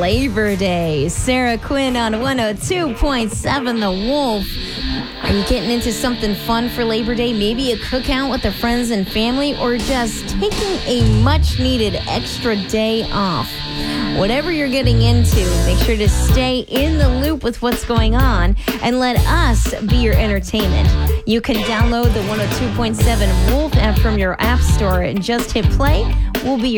Labor Day. Sarah Quinn on 102.7 The Wolf. Are you getting into something fun for Labor Day? Maybe a cookout with the friends and family, or just taking a much-needed extra day off? Whatever you're getting into, make sure to stay in the loop with what's going on and let us be your entertainment. You can download the 102.7 Wolf app from your app store and just hit play. We'll be your